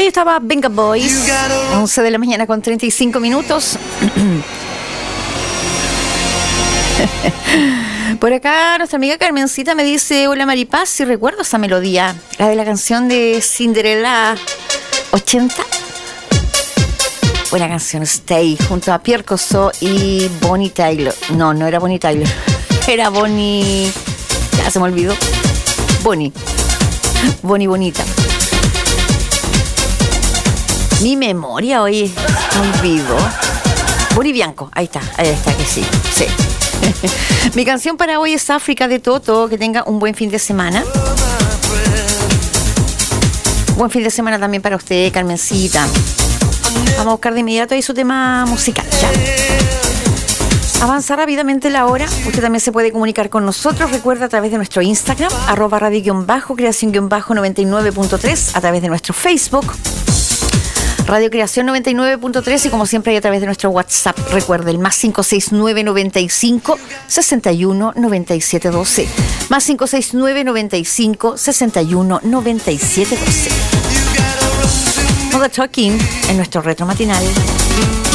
Ahí estaba Venga Boys, 11 de la mañana con 35 minutos. Por acá nuestra amiga Carmencita me dice: hola Maripaz, si recuerdo esa melodía, la de la canción de Cinderella 80. Buena canción, Stay, junto a Pierre Cosso y Bonnie Tyler. No era Bonnie Tyler, era Bonnie... Ya se me olvidó. Bonnie Bonita. Mi memoria hoy me olvidó. Bonnie Bianco, ahí está que sí. Mi canción para hoy es África de Toto. Que tenga un buen fin de semana. Buen fin de semana también para usted, Carmencita. Vamos a buscar de inmediato ahí su tema musical. Ya. Avanza rápidamente la hora. Usted también se puede comunicar con nosotros. Recuerda, a través de nuestro Instagram, @radio_creación_99.3, a través de nuestro Facebook, Radio Creación 99.3, y como siempre hay a través de nuestro WhatsApp. Recuerde, el +569 95 61 97 12. +569 95 61 97 12. Mother Talking en nuestro retro matinal.